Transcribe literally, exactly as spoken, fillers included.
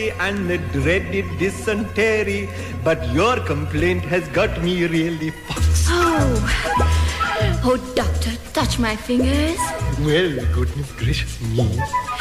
and the dreaded dysentery, but your complaint has got me really foxed. Oh, oh, doctor, touch my fingers. Well, goodness gracious me.